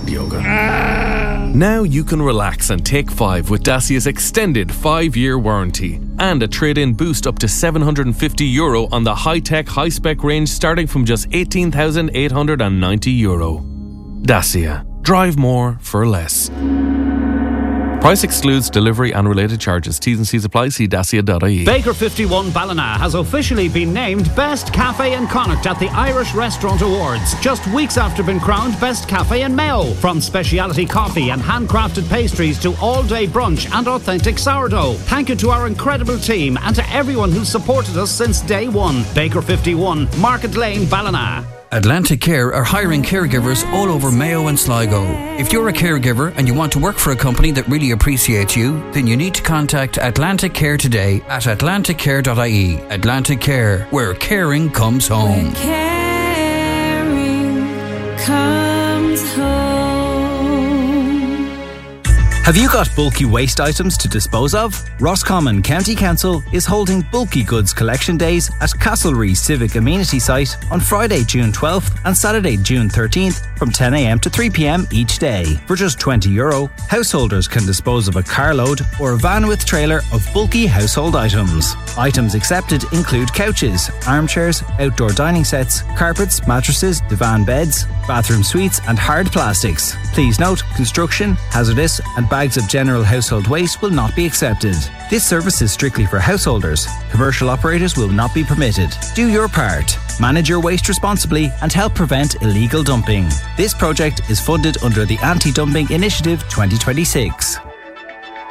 Now you can relax and take 5 with Dacia's extended 5-year warranty and a trade-in boost up to €750 on the high-tech, high-spec range starting from just €18,890. Dacia. Drive more for less. Price excludes delivery and related charges. T's and C's apply. See dacia.ie. Baker 51 Ballina has officially been named Best Cafe in Connacht at the Irish Restaurant Awards, just weeks after being crowned Best Cafe in Mayo. From speciality coffee and handcrafted pastries to all-day brunch and authentic sourdough. Thank you to our incredible team and to everyone who's supported us since day one. Baker 51, Market Lane, Ballina. Atlantic Care are hiring caregivers all over Mayo and Sligo. If you're a caregiver and you want to work for a company that really appreciates you, then you need to contact Atlantic Care today at atlanticcare.ie. Atlantic Care, where caring comes home. Where caring comes home. Have you got bulky waste items to dispose of? Roscommon County Council is holding Bulky Goods Collection Days at Castlerea Civic Amenity Site on Friday, June 12th and Saturday, June 13th from 10 a.m. to 3 p.m. each day. For just €20, householders can dispose of a carload or a van with trailer of bulky household items. Items accepted include couches, armchairs, outdoor dining sets, carpets, mattresses, divan beds, bathroom suites and hard plastics. Please note, construction, hazardous and bags of general household waste will not be accepted. This service is strictly for householders. Commercial operators will not be permitted. Do your part. Manage your waste responsibly and help prevent illegal dumping. This project is funded under the Anti-Dumping Initiative 2026.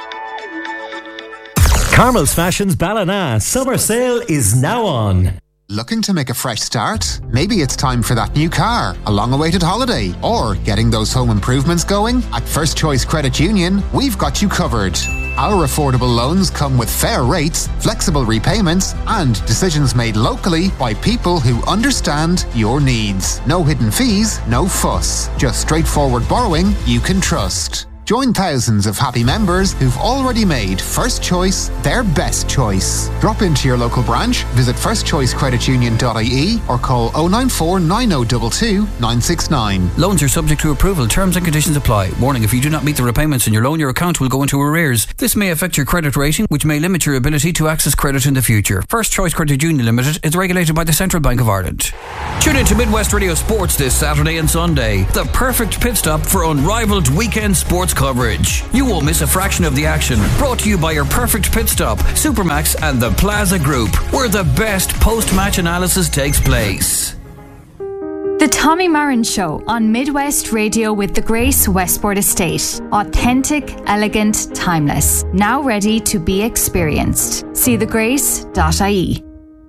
Carmel's Fashions Ballina summer sale is now on. Looking to make a fresh start? Maybe it's time for that new car, a long-awaited holiday, or getting those home improvements going? At First Choice Credit Union, we've got you covered. Our affordable loans come with fair rates, flexible repayments, and decisions made locally by people who understand your needs. No hidden fees, no fuss. Just straightforward borrowing you can trust. Join thousands of happy members who've already made First Choice their best choice. Drop into your local branch, visit firstchoicecreditunion.ie or call 094 9022 969. Loans are subject to approval. Terms and conditions apply. Warning, if you do not meet the repayments in your loan, your account will go into arrears. This may affect your credit rating, which may limit your ability to access credit in the future. First Choice Credit Union Limited is regulated by the Central Bank of Ireland. Tune in to Midwest Radio Sports this Saturday and Sunday. The perfect pit stop for unrivaled weekend sports coverage. You won't miss a fraction of the action. Brought to you by your Perfect Pit Stop, Supermax and the Plaza Group, where the best post-match analysis takes place. The Tommy Marin Show on Midwest Radio with the Grace Westport Estate. Authentic, elegant, timeless. Now ready to be experienced. See thegrace.ie.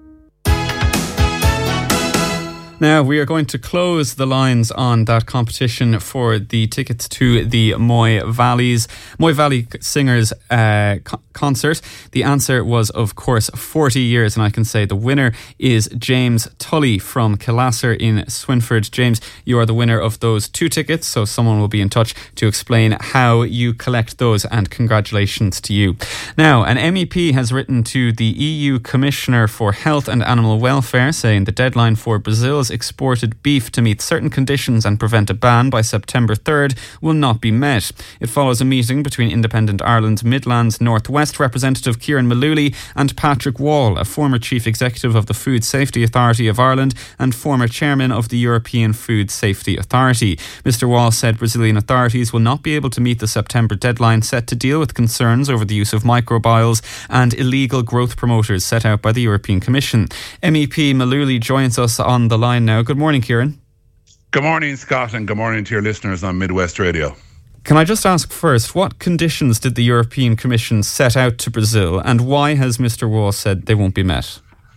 Now, we are going to close the lines on that competition for the tickets to the Moy Valley Singers concert. The answer was, of course, 40 years, and I can say the winner is James Tully from Killasser in Swinford. James, you are the winner of those 2 tickets, so someone will be in touch to explain how you collect those, and congratulations to you. Now, an MEP has written to the EU Commissioner for Health and Animal Welfare saying the deadline for Brazil's exported beef to meet certain conditions and prevent a ban by September 3rd will not be met. It follows a meeting between Independent Ireland's Midlands North West representative Kieran Mullooly and Patrick Wall, a former Chief Executive of the Food Safety Authority of Ireland and former Chairman of the European Food Safety Authority. Mr. Wall said Brazilian authorities will not be able to meet the September deadline set to deal with concerns over the use of microbials and illegal growth promoters set out by the European Commission. MEP Mullooly joins us on the line now. Good morning, Kieran. Good morning, Scott, and good morning to your listeners on Midwest Radio. Can I just ask first, what conditions did the European Commission set out to Brazil, and why has Mr. Wall said they won't be met?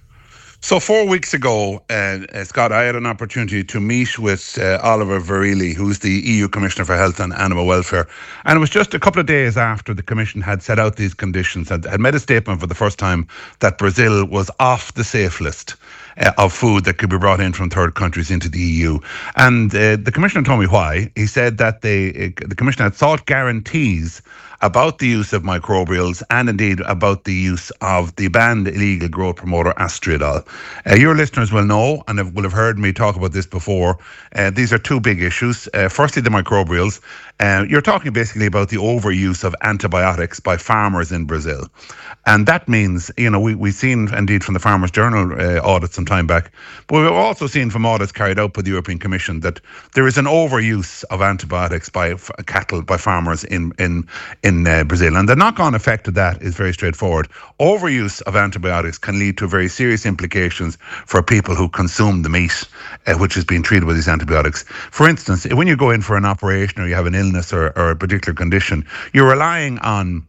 So 4 weeks ago, Scott, I had an opportunity to meet with Oliver Verrilli, who's the EU Commissioner for Health and Animal Welfare. And it was just a couple of days after the Commission had set out these conditions and had made a statement for the first time that Brazil was off the safe list of food that could be brought in from third countries into the EU. And the Commissioner told me why. He said that the Commission had sought guarantees about the use of microbials and indeed about the use of the banned illegal growth promoter Astriodol. Your listeners will know and will have heard me talk about this before. These are 2 big issues. Firstly, the microbials. You're talking basically about the overuse of antibiotics by farmers in Brazil. And that means, we've seen indeed from the Farmers Journal audit some time back, but we've also seen from audits carried out by the European Commission that there is an overuse of antibiotics by cattle, by farmers in Brazil. And the knock-on effect of that is very straightforward. Overuse of antibiotics can lead to very serious implications for people who consume the meat, which is being treated with these antibiotics. For instance, when you go in for an operation or you have an illness or a particular condition, you're relying on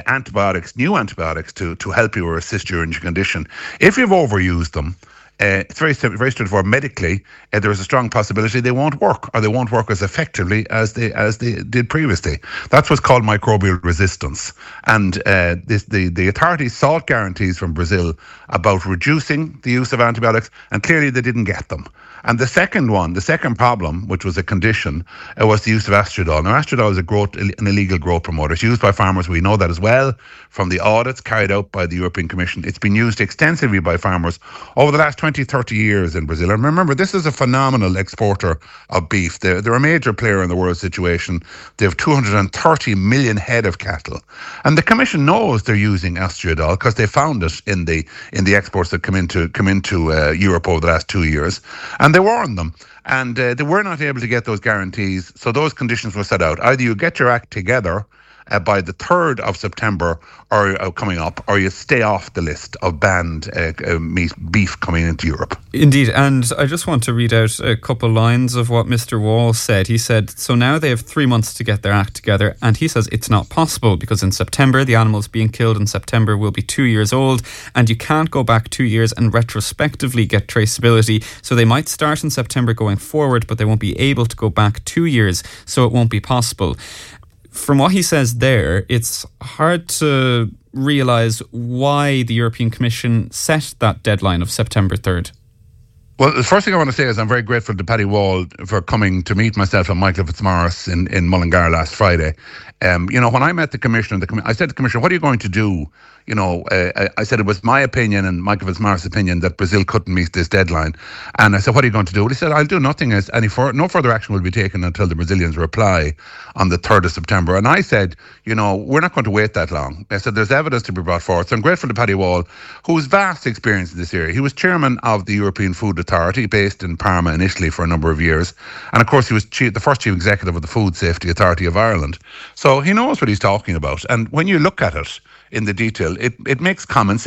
new antibiotics to help you or assist you in your condition. If you've overused them, it's very straightforward. Medically, there is a strong possibility they won't work, or they won't work as effectively as they did previously. That's what's called microbial resistance. And the authorities sought guarantees from Brazil about reducing the use of antibiotics, and clearly they didn't get them. And the second problem, which was a condition, was the use of Astriodol. Now, Astriodol is an illegal growth promoter. It's used by farmers. We know that as well from the audits carried out by the European Commission. It's been used extensively by farmers over the last 20, 30 years in Brazil. And remember, this is a phenomenal exporter of beef. They're a major player in the world situation. They have 230 million head of cattle. And the Commission knows they're using Astriodol because they found it in the exports that come into Europe over the last 2 years. And they warned them. And they were not able to get those guarantees. So those conditions were set out. Either you get your act together by the 3rd of September or coming up, or you stay off the list of banned beef coming into Europe. Indeed, and I just want to read out a couple lines of what Mr. Wall said. He said, so now they have 3 months to get their act together, and he says it's not possible because in September, the animals being killed in September will be 2 years old, and you can't go back 2 years and retrospectively get traceability. So they might start in September going forward, but they won't be able to go back 2 years, so it won't be possible. From what he says there, it's hard to realise why the European Commission set that deadline of September 3rd. Well, the first thing I want to say is I'm very grateful to Paddy Wall for coming to meet myself and Michael Fitzmaurice in Mullingar last Friday. When I met the Commissioner, I said to the Commissioner, what are you going to do? I said it was my opinion and Michael Fitzmaurice's opinion that Brazil couldn't meet this deadline. And I said, what are you going to do? Well, he said, I'll do nothing. No further action will be taken until the Brazilians reply on the 3rd of September. And I said, we're not going to wait that long. I said, there's evidence to be brought forward. So I'm grateful to Paddy Wall, who's vast experience in this area. He was chairman of the European Food Authority based in Parma in Italy for a number of years. And of course, he was the first chief executive of the Food Safety Authority of Ireland. So he knows what he's talking about. And when you look at it in the detail, it makes common sense.